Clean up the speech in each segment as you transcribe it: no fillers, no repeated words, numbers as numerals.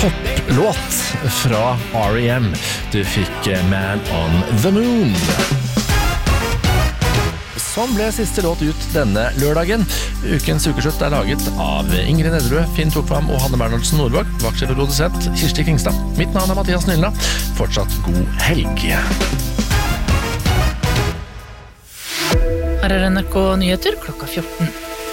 topplåt fra R.E.M. Du fikk Man on the Moon. Sånn ble siste låt ut denne lørdagen. Ukens ukeslutt laget av Ingrid Nedderud, Finn Tokvam og Hanne Bernhardsen Nordbakk. Vaktsjef og produsent Kirsti Kingstad. Mitt navn Mathias Nylna. Fortsatt god helg. Her NRK Nyheter klokka 14.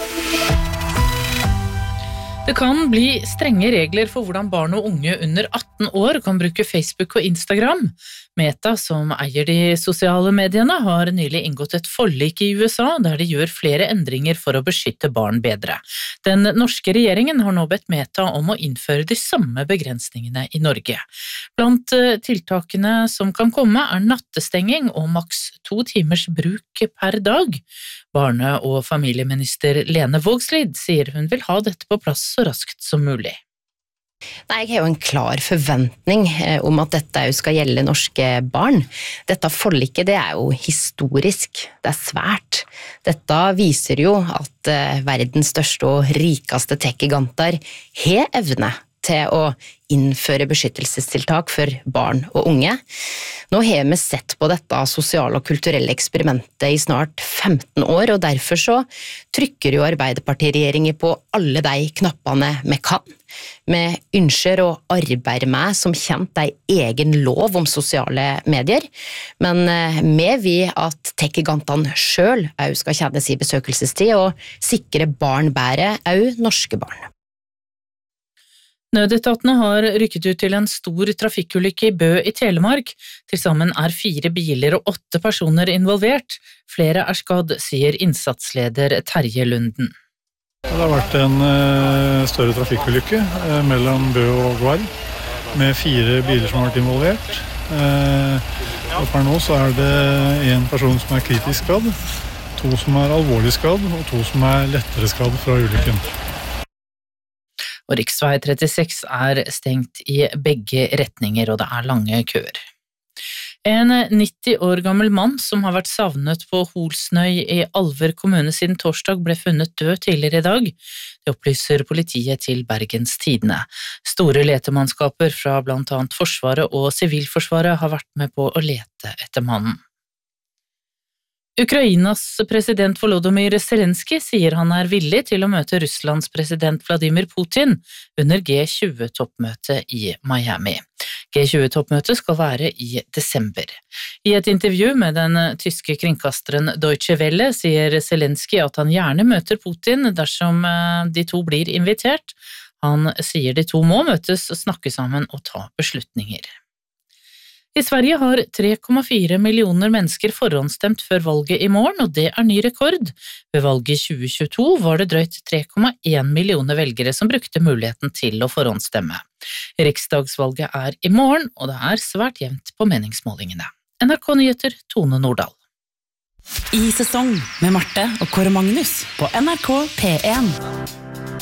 Det kan bli strenge regler for hvordan barn og unge under 18 år kan bruke Facebook og Instagram. Meta, som eier de sosiale mediene, har nylig inngått et forlik i USA der de gjør flere endringer for å beskytte barn bedre. Den norske regjeringen har nå bedt Meta om å innføre de samme begrensningene i Norge. Blant tiltakene som kan komme nattestenging og maks 2 timers bruk per dag. Barne- og familieminister Lene Vågslid sier hun vil ha dette på plass så raskt som mulig. Nei, jeg har jo en klar forventning om at dette skal gjelde norske barn. Dette forliket, det jo historisk. Det svært. Dette viser jo at verdens største og rikeste tech-giganter har evne til å innføre beskyttelsestiltak for barn og unge. Nå har vi sett på dette sosiale og kulturelle eksperimentet i snart 15 år, og derfor så trykker jo Arbeiderpartiregjeringen på alle de knappene vi kan. Vi ønsker å arbeide med som kjent en egen lov om sosiale medier, men vi vil at tech-gigantene selv også skal kjenne sin besøkelsestid og sikre barn bedre, også norske barn. Nødetatene har rykket ut til en stor trafikkulykke i Bø i Telemark. Til sammen 4 biler og 8 personer involvert. Flere skadd, sier innsatsleder Terje Lunden. Det har vært en større trafikkulykke mellom Bø og Gvarv, med 4 biler som har vært involvert. Og per nå så det en person som kritisk skadd, 2 som alvorlig skadd, og 2 som lettere skadd fra ulykken. Og riksvei 36 stengt i begge retninger, og det lange køer. En 90 år gammel mann som har vært savnet på Holsnøy i Alver kommune siden torsdag ble funnet død tidligere i dag. Det opplyser politiet til Bergens Tidende. Store letemannskaper fra blant annet Forsvaret og Sivilforsvaret har vært med på å lete etter mannen. Ukrainas president Volodymyr Zelensky sier han villig til å møte Russlands president Vladimir Putin under G20-toppmøtet i Miami. G20-toppmøtet skal være i desember. I et intervju med den tyske kringkasteren Deutsche Welle sier Zelensky at han gjerne møter Putin dersom de to blir invitert. Han sier de to må møtes og snakke sammen og ta beslutninger. I Sverige har 3,4 millioner mennesker forhåndsstemt før valget i morgen, og det ny rekord. Ved valget i 2022 var det drøyt 3,1 millioner velgere som brukte muligheten til å forhåndsstemme. Riksdagsvalget i morgen, og det svært jevnt på meningsmålingene. NRK Nyheter, Tone Nordahl. I sesong med Marte og Kåre Magnus på NRK P1.